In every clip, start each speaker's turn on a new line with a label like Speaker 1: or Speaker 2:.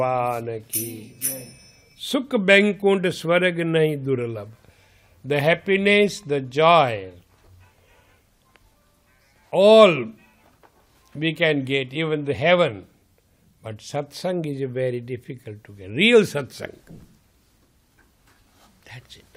Speaker 1: भगवान की सुख बैंकुंठ स्वर्ग नहीं दुर्लभ. The happiness, the joy, all we can get, even the heaven. But satsang is very difficult to get. Real satsang. That's it.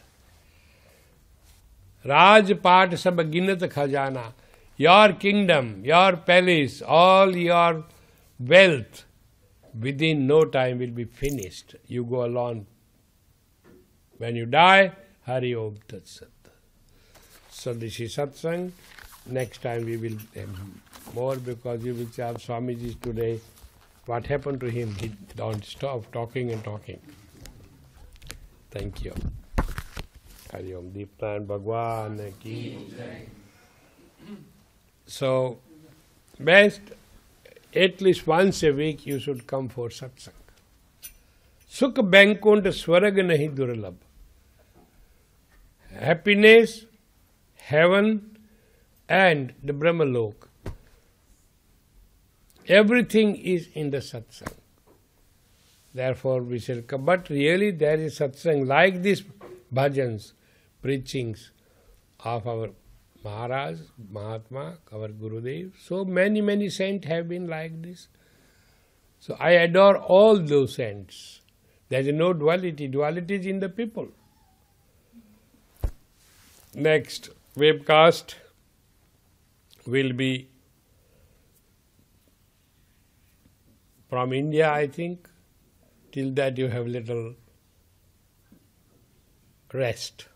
Speaker 1: Rajpat sab ginat khajana. Your kingdom, your palace, all your wealth, within no time will be finished. You go alone. When you die, Hari Om Tat Sat. So this is satsang. Next time we will have more, because you will say, Swamiji today, what happened to him? He don't stop talking and talking. Thank you. Hari Om Deepnan Bhagwan ki. So, best, at least once a week you should come for satsang. Sukh Bankund Swarag Nahi Durlabh. Happiness, heaven, and the Brahmalok. Everything is in the satsang. Therefore we said, but really there is satsang like this bhajans, preachings of our Maharaj, Mahatma, our Gurudev. So many saints have been like this. So I adore all those saints. There is no duality. Duality is in the people. Next webcast will be from India, I think. Till that you have little rest.